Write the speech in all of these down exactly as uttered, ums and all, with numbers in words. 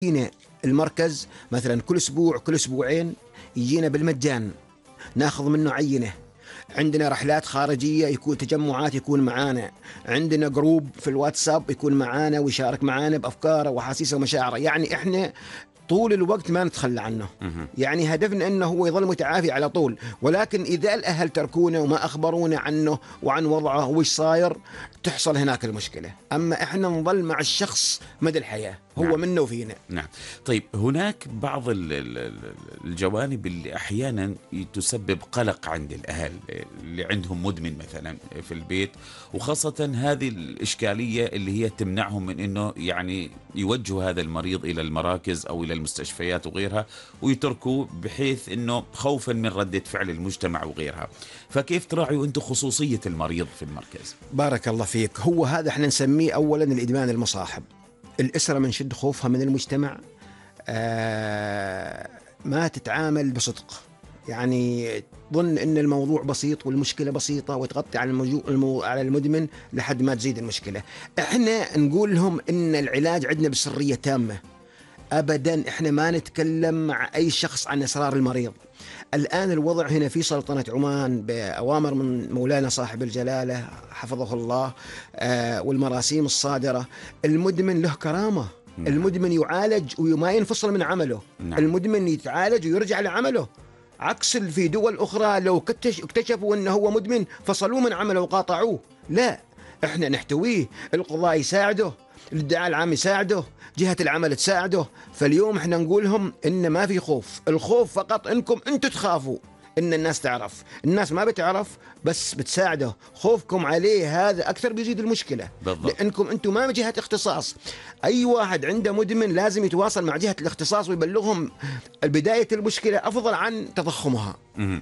يجينا المركز مثلا كل أسبوع كل أسبوعين يجينا بالمجان ناخذ منه عينة. عندنا رحلات خارجية يكون تجمعات يكون معانا. عندنا جروب في الواتساب يكون معانا ويشارك معانا بأفكاره وحاسيسه ومشاعره. يعني إحنا طول الوقت ما نتخلى عنه. يعني هدفنا أنه هو يظل متعافي على طول. ولكن إذا الأهل تركونا وما أخبرونا عنه وعن وضعه وش صاير تحصل هناك المشكلة. أما إحنا نظل مع الشخص مدى الحياة هو نعم. منه وفينا. نعم. طيب هناك بعض الجوانب اللي أحيانا تسبب قلق عند الأهل اللي عندهم مدمن مثلا في البيت، وخاصة هذه الإشكالية اللي هي تمنعهم من أنه يعني يوجهوا هذا المريض إلى المراكز أو إلى المستشفيات وغيرها ويتركوا، بحيث أنه خوفا من ردة فعل المجتمع وغيرها. فكيف تراعوا أنتم خصوصية المريض في المركز؟ بارك الله فيك. هو هذا احنا نسميه أولا الإدمان المصاحب. الأسرة من شد خوفها من المجتمع آه ما تتعامل بصدق، يعني تظن أن الموضوع بسيط والمشكلة بسيطة وتغطي على, المو... على المدمن لحد ما تزيد المشكلة. احنا نقول لهم أن العلاج عندنا بسرية تامة أبدا. احنا ما نتكلم مع أي شخص عن أسرار المريض. الآن الوضع هنا في سلطنة عمان بأوامر من مولانا صاحب الجلالة حفظه الله آه والمراسيم الصادرة، المدمن له كرامة. نعم. المدمن يعالج وما ينفصل من عمله. نعم. المدمن يتعالج ويرجع لعمله، عكس في دول أخرى لو اكتشفوا أنه هو مدمن فصلوه من عمله وقاطعوه. لا، احنا نحتويه، القضاء يساعده، الادعاء العام يساعده، جهة العمل تساعده. فاليوم احنا نقولهم ان ما في خوف، الخوف فقط انكم انتم تخافوا ان الناس تعرف. الناس ما بتعرف بس بتساعده. خوفكم عليه هذا اكثر بيزيد المشكلة. بالضبط. لانكم انتم ما جهة اختصاص. اي واحد عنده مدمن لازم يتواصل مع جهة الاختصاص ويبلغهم بداية المشكلة افضل عن تضخمها.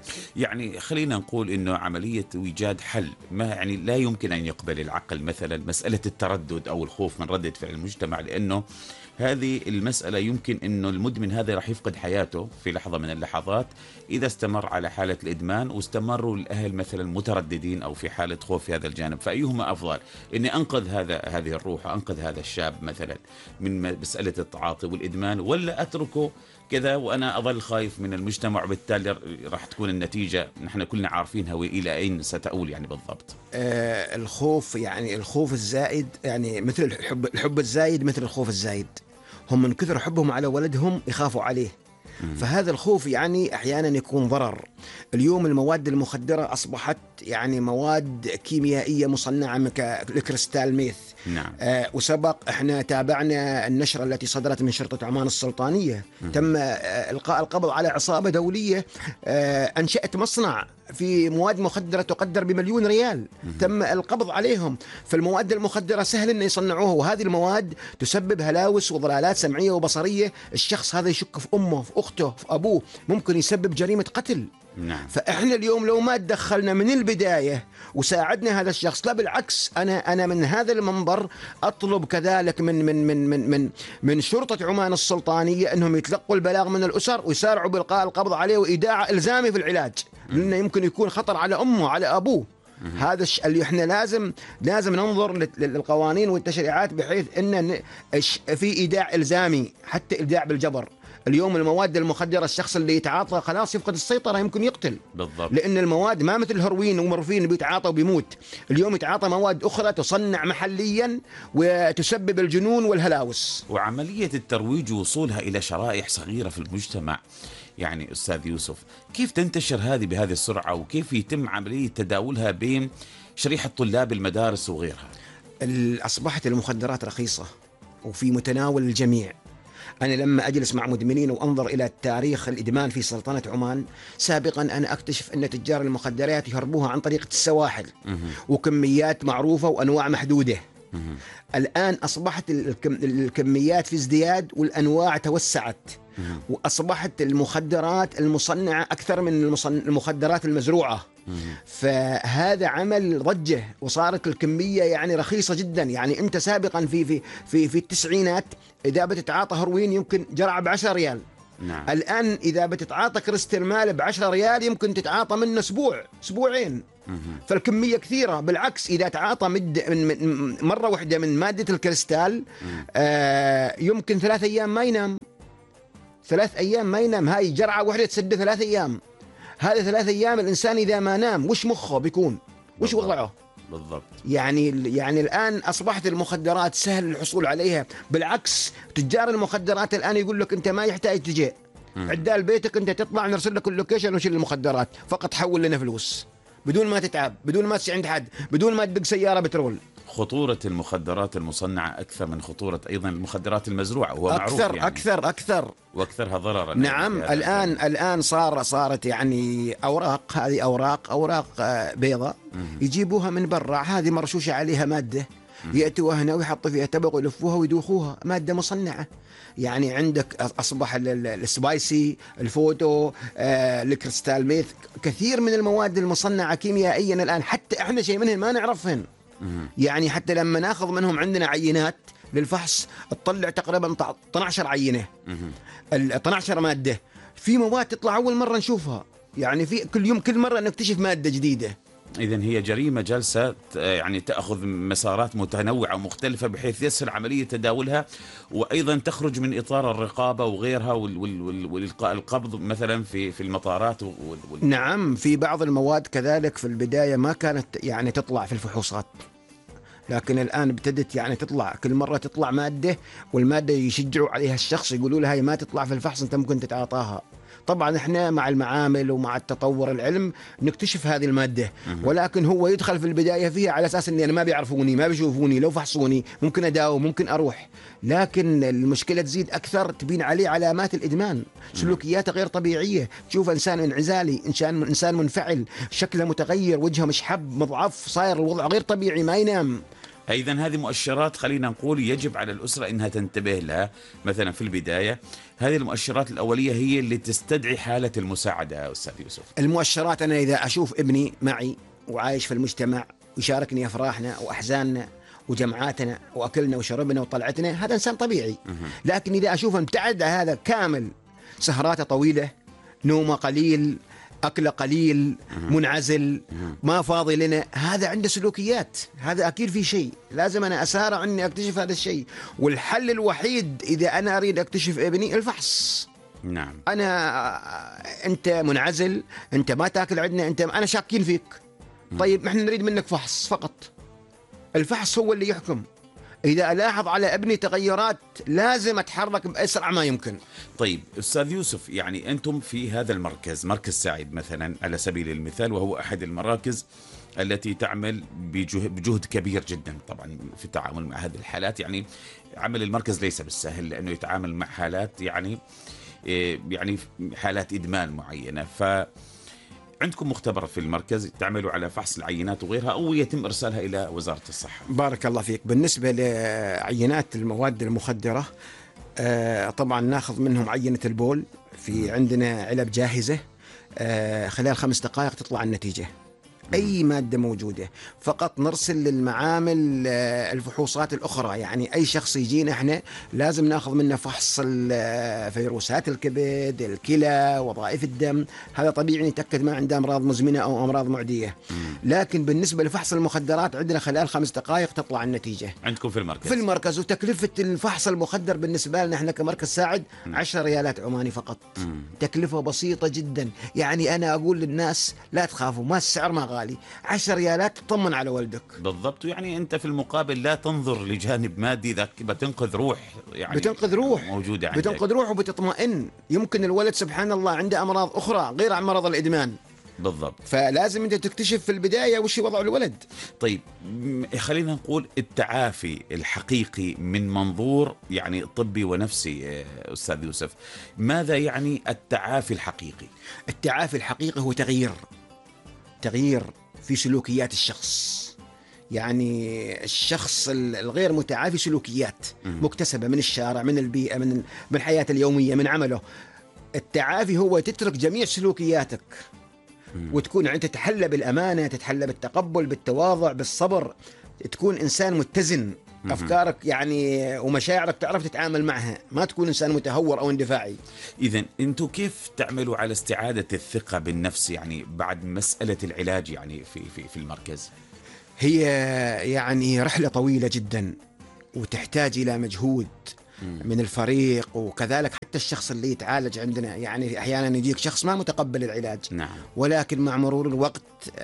يعني خلينا نقول انه عملية ايجاد حل ما يعني لا يمكن ان يقبل العقل مثلا مسألة التردد او الخوف من ردة فعل المجتمع، لانه هذه المسألة يمكن أنه المدمن هذا راح يفقد حياته في لحظة من اللحظات إذا استمر على حالة الإدمان، واستمروا الأهل مثلا مترددين أو في حالة خوف في هذا الجانب. فأيهما أفضل، أني أنقذ هذا هذه الروح وأنقذ هذا الشاب مثلا من مسألة التعاطي والإدمان، ولا أتركه كذا وأنا أظل خايف من المجتمع، وبالتالي راح تكون النتيجة نحن كلنا عارفينها وإلى أين ستؤول يعني بالضبط؟ آه الخوف يعني الخوف الزائد يعني مثل الحب, الحب الزايد مثل الخوف الزايد. هم من كثر حبهم على ولدهم يخافوا عليه. فهذا الخوف يعني أحيانا يكون ضرر. اليوم المواد المخدرة أصبحت يعني مواد كيميائية مصنعة من الكريستال ميث. نعم. آه وسبق احنا تابعنا النشرة التي صدرت من شرطة عمان السلطانية. مم. تم آه إلقاء القبض على عصابة دولية آه أنشأت مصنع في مواد مخدرة تقدر بمليون ريال. مم. تم القبض عليهم. فالمواد المخدرة سهل أن يصنعوها، وهذه المواد تسبب هلاوس وضلالات سمعية وبصرية. الشخص هذا يشك في أمه في أخته في أبوه، ممكن يسبب جريمة قتل. نعم. فإحنا اليوم لو ما تدخلنا من البداية وساعدنا هذا الشخص، لا بالعكس، أنا أنا من هذا المنبر أطلب كذلك من من من من من من شرطة عمان السلطانية أنهم يتلقوا البلاغ من الأسر ويسارعوا بإلقاء القبض عليه وإيداع إلزامي في العلاج، لأنه يمكن يكون خطر على أمه على أبوه. هذا اللي احنا لازم لازم ننظر للقوانين والتشريعات بحيث ان في ايداع الزامي حتى ايداع بالجبر. اليوم المواد المخدرة الشخص اللي يتعاطى خلاص يفقد السيطرة، يمكن يقتل. بالضبط. لأن المواد ما مثل الهروين ومورفين بيتعاطى وبيموت. اليوم يتعاطى مواد أخرى تصنع محليا وتسبب الجنون والهلاوس. وعملية الترويج ووصولها إلى شرائح صغيرة في المجتمع، يعني أستاذ يوسف، كيف تنتشر هذه بهذه السرعة وكيف يتم عملية تداولها بين شريحة طلاب المدارس وغيرها؟ أصبحت المخدرات رخيصة وفي متناول الجميع. أنا لما أجلس مع مدمنين وأنظر إلى تاريخ الإدمان في سلطنة عمان، سابقا أنا أكتشف أن تجار المخدرات يهربوها عن طريقة السواحل وكميات معروفة وأنواع محدودة. الآن أصبحت الكميات في ازدياد والأنواع توسعت، وأصبحت المخدرات المصنعة أكثر من المخدرات المزروعة. فهذا عمل ضجة وصارت الكمية يعني رخيصة جدا. يعني أنت سابقا في في في في التسعينات إذا بتتعاطى هروين يمكن جرعة بعشرة ريال. نعم. الآن إذا بتتعاطى كريستال مال بعشرة ريال يمكن تتعاطى منه أسبوع أسبوعين. فالكمية كثيرة. بالعكس إذا تعاطى مد من من مرة واحدة من مادة الكريستال آه يمكن ثلاث أيام ما ينام، ثلاث أيام ما ينام. هاي جرعة واحدة تسد ثلاث أيام. هذه ثلاث أيام الإنسان إذا ما نام وش مخه بيكون، وش وضعه؟ بالضبط. يعني يعني الآن أصبحت المخدرات سهل الحصول عليها. بالعكس تجار المخدرات الآن يقول لك أنت ما يحتاج تجي عدال بيتك، أنت تطلع نرسل لك اللوكيشن وشيل المخدرات، فقط حول لنا فلوس بدون ما تتعب، بدون ما تسعى عند حد، بدون ما تدق سيارة بترول. خطورة المخدرات المصنعة أكثر من خطورة أيضا المخدرات المزروعة، وهو أكثر معروف يعني. أكثر أكثر وأكثرها ضررا. نعم. الآن الجانب. الآن صار صارت يعني أوراق، هذه أوراق أوراق بيضاء يجيبوها من برا، هذه مرشوشة عليها مادة، يأتوا هنا ويحطوا فيها تبغ ويلفوها ويدوخوها، مادة مصنعة. يعني عندك أصبح السبايسي، الفوتو، آه، الكريستال ميث، كثير من المواد المصنعة كيميائيا الآن حتى إحنا شيء منهن ما نعرفهن. يعني حتى لما ناخذ منهم عندنا عينات للفحص تطلع تقريبا اثنتي عشرة عينة، ال اثنتي عشرة مادة، في مواد تطلع أول مرة نشوفها. يعني في كل يوم كل مرة نكتشف مادة جديدة. إذن هي جريمة جالسة يعني تأخذ مسارات متنوعة ومختلفة بحيث يسهل عملية تداولها، وأيضا تخرج من إطار الرقابة وغيرها والإلقاء القبض مثلا في في المطارات وال... نعم. في بعض المواد كذلك في البداية ما كانت يعني تطلع في الفحوصات، لكن الآن ابتدت يعني تطلع، كل مرة تطلع مادة، والمادة يشجعوا عليها الشخص، يقولوا له هاي ما تطلع في الفحص، أنت ممكن تتعاطاها. طبعا احنا مع المعامل ومع التطور العلم نكتشف هذه المادة، ولكن هو يدخل في البداية فيها على أساس أني أنا ما بيعرفوني ما بيشوفوني، لو فحصوني ممكن أداوم ممكن أروح. لكن المشكلة تزيد أكثر، تبين عليه علامات الإدمان، سلوكياته غير طبيعية، تشوف إنسان انعزالي، إنسان إنسان منفعل، شكله متغير، وجهه مشحب مضعف، صاير الوضع غير طبيعي، ما ينام. إذن هذه مؤشرات خلينا نقول يجب على الأسرة إنها تنتبه لها مثلا في البداية. هذه المؤشرات الأولية هي اللي تستدعي حالة المساعدة. أستاذ يوسف، المؤشرات أنا إذا أشوف ابني معي وعايش في المجتمع ويشاركني أفراحنا وأحزاننا وجمعاتنا وأكلنا وشربنا وطلعتنا، هذا إنسان طبيعي. لكن إذا أشوفه ابتعد هذا كامل، سهراته طويلة، نومه قليل، أكله قليل، منعزل، ما فاضي لنا، هذا عنده سلوكيات، هذا أكيد في شيء لازم أنا أسارع أني أكتشف هذا الشيء. والحل الوحيد إذا أنا أريد أكتشف ابني الفحص. نعم. أنا أنت منعزل، أنت ما تأكل عندنا، أنت أنا شاكين فيك، طيب إحنا نريد منك فحص فقط. الفحص هو اللي يحكم. إذا ألاحظ على ابني تغيرات لازم أتحرك بأسرع ما يمكن. طيب أستاذ يوسف، يعني أنتم في هذا المركز، مركز ساعد مثلا على سبيل المثال، وهو أحد المراكز التي تعمل بجهد, بجهد كبير جدا طبعا في التعامل مع هذه الحالات. يعني عمل المركز ليس بالسهل، لأنه يتعامل مع حالات يعني يعني حالات إدمان معينة. ف عندكم مختبر في المركز تعملوا على فحص العينات وغيرها، أو يتم إرسالها إلى وزارة الصحة؟ بارك الله فيك. بالنسبة لعينات المواد المخدرة طبعا ناخذ منهم عينة البول، في عندنا علب جاهزة، خلال خمس دقائق تطلع النتيجة، أي مادة موجودة. فقط نرسل للمعامل الفحوصات الأخرى. يعني أي شخص يجينا إحنا لازم ناخذ منه فحص فيروسات الكبد، الكلى، وظائف الدم، هذا طبيعي نتأكد ما عنده أمراض مزمنة أو أمراض معدية. لكن بالنسبة لفحص المخدرات عندنا خلال خمس دقائق تطلع النتيجة عندكم في المركز. في المركز. وتكلفة الفحص المخدر بالنسبة لنا إحنا كمركز ساعد عشر ريالات عماني فقط. مم. تكلفة بسيطة جدا. يعني أنا أقول للناس لا تخافوا، ما السعر ما غالي، عشر ريالات تطمن على ولدك. بالضبط. يعني أنت في المقابل لا تنظر لجانب مادي، ذاك بتنقذ روح، يعني بتنقذ روح موجودة عندك، بتنقذ روح وبتطمئن. يمكن الولد سبحان الله عنده أمراض أخرى غير عن مرض الإدمان. بالضبط. فلازم أنت تكتشف في البداية وش وضع الولد. طيب خلينا نقول التعافي الحقيقي من منظور يعني طبي ونفسي. أستاذ يوسف، ماذا يعني التعافي الحقيقي؟ التعافي الحقيقي هو تغيير تغيير في سلوكيات الشخص. يعني الشخص الغير متعافي سلوكيات مكتسبة من الشارع، من البيئة، من من الحياة اليومية، من عمله. التعافي هو تترك جميع سلوكياتك وتكون أنت تتحلى بالأمانة، تتحلى بالتقبل، بالتواضع، بالصبر، تكون إنسان متزن. أفكارك يعني ومشاعرك تعرف تتعامل معها، ما تكون إنسان متهور أو اندفاعي. إذن أنتم كيف تعملوا على استعادة الثقة بالنفس يعني بعد مسألة العلاج يعني في في في المركز؟ هي يعني رحلة طويلة جدا وتحتاج إلى مجهود من الفريق، وكذلك حتى الشخص اللي يتعالج عندنا. يعني أحيانا يجيك شخص ما متقبل العلاج، نعم. ولكن مع مرور الوقت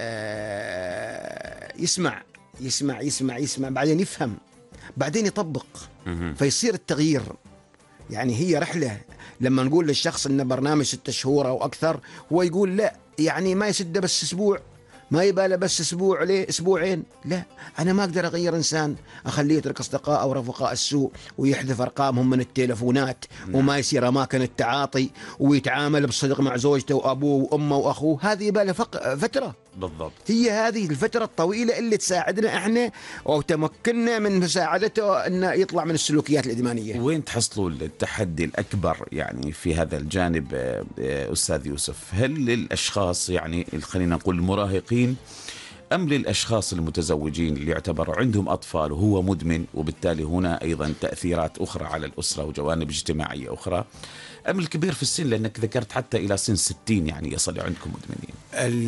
يسمع يسمع يسمع يسمع بعدين يفهم، بعدين يطبق، فيصير التغيير. يعني هي رحلة. لما نقول للشخص إن برنامج ستة شهور أو أكثر، هو يقول لا، يعني ما يسد بس أسبوع، ما يباله بس أسبوع ليه أسبوعين. لا، أنا ما أقدر أغير إنسان أخليه يترك أصدقاء أو رفقاء السوء ويحذف أرقامهم من التلفونات، نعم. وما يصير أماكن التعاطي ويتعامل بصدق مع زوجته وأبوه وأمه وأخوه. هذه يباله فترة. بالضبط. هي هذه الفترة الطويلة اللي تساعدنا إحنا أو تمكننا من مساعدته أنه يطلع من السلوكيات الإدمانية. وين تحصلوا التحدي الأكبر يعني في هذا الجانب أستاذ يوسف؟ هل للأشخاص يعني خلينا نقول المراهقين أم للأشخاص المتزوجين اللي يعتبر عندهم أطفال وهو مدمن، وبالتالي هنا أيضا تأثيرات أخرى على الأسرة وجوانب اجتماعية أخرى، أم الكبير في السن؟ لأنك ذكرت حتى إلى سن ستين يعني يصل عندكم مدمنين.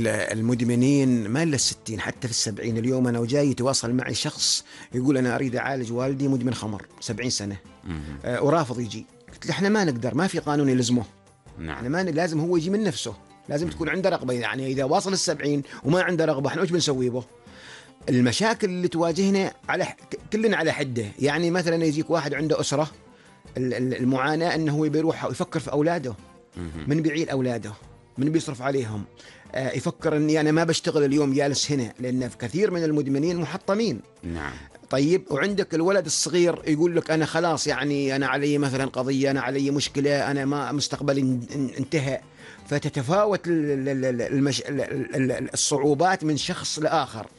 المدمنين ما إلا الستين، حتى في السبعين. اليوم أنا وجاي يتواصل معي شخص يقول أنا أريد أعالج والدي مدمن خمر سبعين سنة، آه ورافض يجي. قلت له إحنا ما نقدر، ما في قانون يلزمه. نعم. إحنا ما لازم هو يجي من نفسه، لازم تكون عنده رغبة. يعني إذا واصل السبعين وما عنده رغبة، إحنا وش بنسوي به؟ المشاكل اللي تواجهنا على كلنا على حده. يعني مثلا يجيك واحد عنده أسرة، المعاناة أنه هو بيروح يفكر في أولاده، من بيعيل أولاده، من بيصرف عليهم، آه يفكر أني أنا ما بشتغل اليوم جالس هنا، لأن في كثير من المدمنين محطمين. نعم. طيب، وعندك الولد الصغير يقول لك أنا خلاص، يعني أنا علي مثلا قضية، أنا علي مشكلة، أنا ما مستقبلي انتهى. فتتفاوت المش... الصعوبات من شخص لآخر.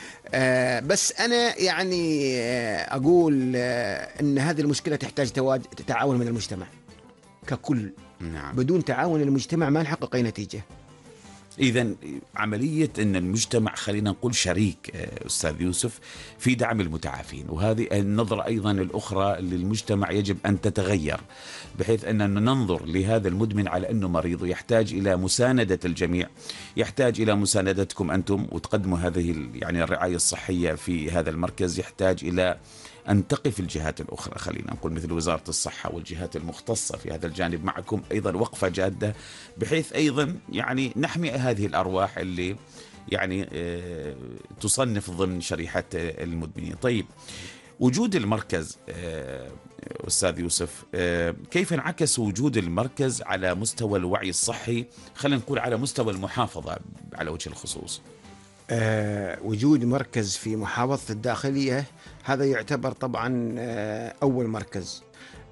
آه بس أنا يعني آه أقول آه أن هذه المشكلة تحتاج تواج... تعاون من المجتمع ككل. نعم. بدون تعاون المجتمع ما نحقق أي نتيجة. إذن عملية أن المجتمع خلينا نقول شريك أستاذ يوسف في دعم المتعافين، وهذه النظرة أيضا الأخرى للمجتمع يجب أن تتغير، بحيث أن ننظر لهذا المدمن على أنه مريض ويحتاج إلى مساندة الجميع، يحتاج إلى مساندتكم أنتم وتقدموا هذه يعني الرعاية الصحية في هذا المركز، يحتاج إلى أن تقف الجهات الأخرى خلينا نقول مثل وزارة الصحة والجهات المختصة في هذا الجانب معكم أيضا وقفة جادة، بحيث أيضا يعني نحمي هذه الأرواح اللي يعني تصنف ضمن شريحة المدمنين. طيب، وجود المركز أستاذ يوسف، كيف انعكس وجود المركز على مستوى الوعي الصحي، خلينا نقول على مستوى المحافظة على وجه الخصوص؟ أه وجود مركز في محافظة الداخلية هذا يعتبر طبعا أه أول مركز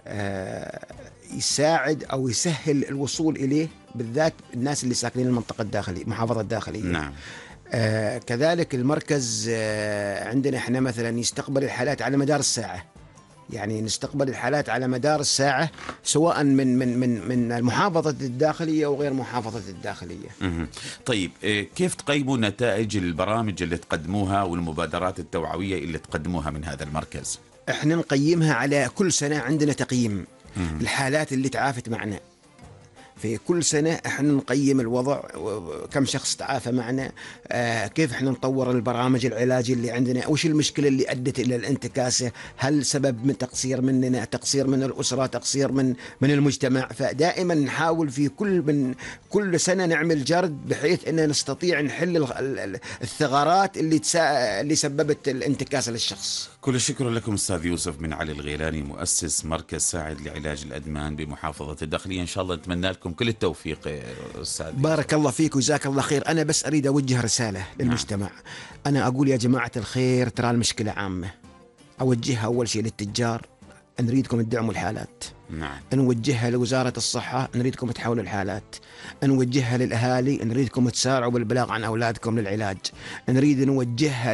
أه يساعد أو يسهل الوصول إليه، بالذات الناس اللي ساكنين المنطقة الداخلية، محافظة الداخلية. نعم. أه كذلك المركز أه عندنا احنا مثلا يستقبل الحالات على مدار الساعة، يعني نستقبل الحالات على مدار الساعة، سواء من من من من المحافظة الداخلية وغير محافظة الداخلية. طيب، كيف تقيموا نتائج البرامج اللي تقدموها والمبادرات التوعوية اللي تقدموها من هذا المركز؟ احنا نقيمها على كل سنة، عندنا تقييم الحالات اللي تعافت معنا. في كل سنة احنا نقيم الوضع، كم شخص تعافى معنا، آه كيف احنا نطور البرامج العلاج اللي عندنا، وش المشكلة اللي أدت إلى الانتكاسة، هل سبب من تقصير مننا، تقصير من الأسرة، تقصير من من المجتمع. فدائما نحاول في كل من كل سنة نعمل جرد بحيث أن نستطيع نحل الثغرات اللي تسا... اللي سببت الانتكاسة للشخص. كل الشكر لكم أستاذ يوسف من علي الغيلاني، مؤسس مركز ساعد لعلاج الأدمان بمحافظة الداخلية. إن شاء الله نتمنى لكم كل التوفيق أستاذ. بارك الله فيك وجزاك الله خير. أنا بس أريد أوجه رسالة للمجتمع. نعم. أنا أقول يا جماعة الخير، ترى المشكلة عامة. أوجهها أول شيء للتجار، نريدكم تدعموا الحالات. نعم. نوجهها لوزارة الصحة، نريدكم تحولوا الحالات. نوجهها للأهالي، نريدكم تسارعوا بالبلاغ عن أولادكم للعلاج. نريد نوجهها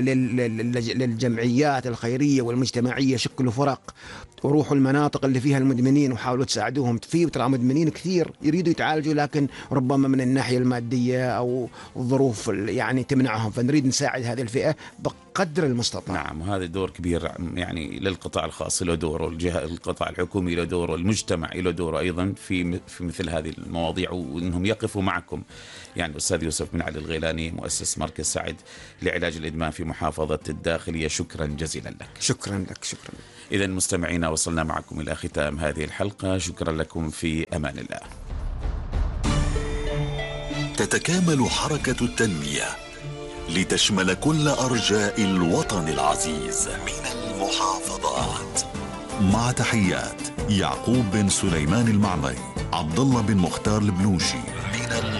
للجمعيات الخيرية والمجتمعية، شكلوا فرق وروحوا المناطق اللي فيها المدمنين وحاولوا تساعدوهم. في ترى مدمنين كثير يريدوا يتعالجوا، لكن ربما من الناحية المادية أو الظروف يعني تمنعهم، فنريد نساعد هذه الفئة قدر المستطاع. نعم، وهذا دور كبير يعني للقطاع الخاص له دوره، الجهة القطاع الحكومي له دوره، المجتمع له دوره أيضا في في مثل هذه المواضيع، وأنهم يقفوا معكم. يعني أستاذ يوسف بن علي الغيلاني مؤسس مركز سعد لعلاج الإدمان في محافظة الداخلية، شكرا جزيلا لك. شكرا لك. شكرا. إذن مستمعينا، وصلنا معكم إلى ختام هذه الحلقة، شكرا لكم، في أمان الله. تتكامل حركة التنمية لتشمل كل أرجاء الوطن العزيز من المحافظات. مع تحيات يعقوب بن سليمان المعمري، عبد الله بن مختار البلوشي.